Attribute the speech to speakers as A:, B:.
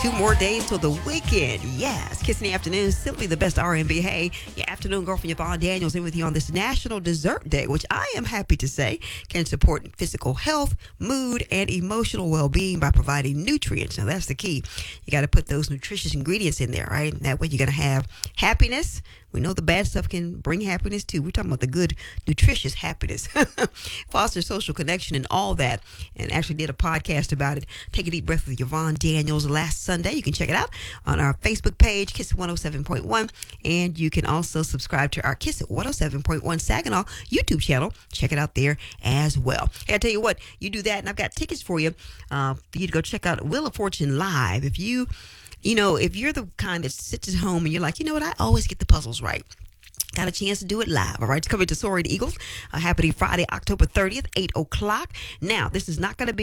A: 2 more days till the weekend. Yes, Kiss in the Afternoon, simply the best R&B. Hey, your afternoon girlfriend Yvonne Daniels in with you on this National Dessert Day, which I am happy to say can support physical health, mood, and emotional well-being by providing nutrients. Now, that's the key. You got to put those nutritious ingredients in there, right? That way you're going to have happiness. We know the bad stuff can bring happiness too. We're talking about the good, nutritious happiness. Foster social connection and all that. And actually did a podcast about it. Take a deep breath with Yvonne Daniels last Sunday. You can check it out on our Facebook page, Kiss 107.1. And you can also subscribe to our Kiss 107.1 Saginaw YouTube channel. Check it out there as well. Hey, I tell you what, you do that and I've got tickets for you to go check out Wheel of Fortune live. If you're the kind that sits at home and you're like, you know what, I always get the puzzles right. Got a chance to do it live, all right? It's coming to Soaring Eagles, happening Friday, October 30th, 8 o'clock. Now, this is not going to be